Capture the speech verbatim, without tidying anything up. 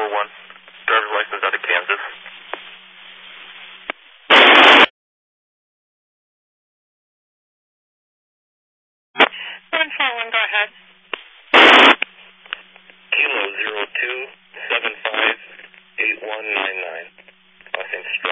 one. Driver's license out of Kansas. seven four one, go ahead. Kilo zero two seven five eight one nine nine. Last name Str